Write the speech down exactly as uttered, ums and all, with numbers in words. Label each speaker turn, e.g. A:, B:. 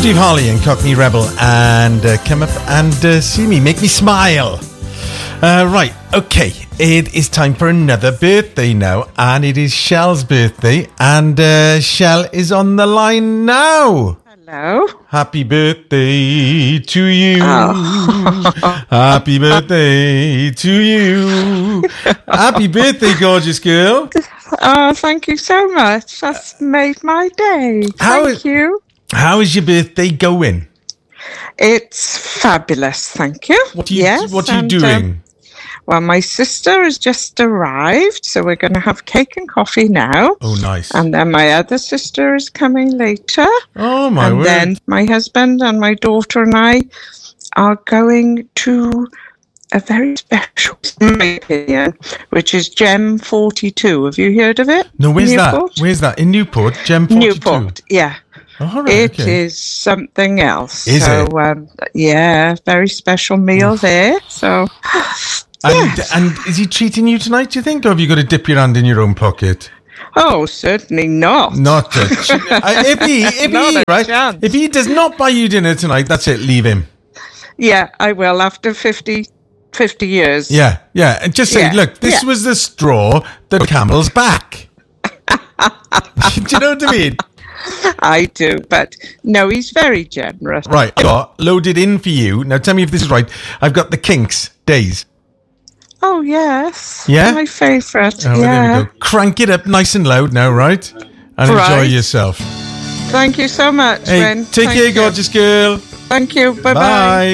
A: Steve Harley and Cockney Rebel, and uh, come up and uh, see me, make me smile. Uh, right, okay, it is time for another birthday now, and it is Shell's birthday, and uh, Shell is on the line now.
B: Hello.
A: Happy birthday to you.
B: Oh.
A: Happy birthday to you. Happy birthday, gorgeous girl.
B: Oh, thank you so much. That's made my day.
A: How
B: Thank
A: is-
B: you.
A: How is your birthday going?
B: It's fabulous, thank you.
A: What are you,
B: yes,
A: what are you
B: and,
A: doing?
B: Um, well, my sister has just arrived, so we're going to have cake and coffee now.
A: Oh, nice.
B: And then my other sister is coming later.
A: Oh, my
B: and
A: word.
B: then my husband and my daughter and I are going to a very special, in my opinion, which is Gem forty-two. Have you heard of it?
A: No, where's
B: Newport?
A: that? Where's that? In Newport? Gem forty-two?
B: Newport, yeah.
A: Oh, right,
B: It
A: okay.
B: is something else.
A: Is
B: so,
A: it?
B: Um, yeah, very special meal there. So,
A: And,
B: yes.
A: and is he treating you tonight, do you think? Or have you got to dip your hand in your own pocket?
B: Oh, certainly not.
A: Not a ch- I- if he, if
B: Not
A: he,
B: a
A: right?
B: chance.
A: If he does not buy you dinner tonight, that's it. Leave him.
B: Yeah, I will after fifty, fifty years.
A: Yeah, yeah. And just say,
B: Yeah,
A: look, this
B: yeah.
A: was the straw that camel's back. Do you know what I mean?
B: I do, but no, he's very generous.
A: Right, I got loaded in for you. Now tell me if this is right. I've got the Kinks days.
B: Oh, yes.
A: Yeah?
B: My favourite.
A: Oh, well,
B: yeah.
A: there we go. Crank it up nice and loud now, right? And enjoy
B: Right.
A: yourself.
B: Thank you so much,
A: Hey,
B: Ren.
A: take
B: Thank
A: care,
B: you.
A: gorgeous girl.
B: Thank you. Bye-bye.
A: Bye.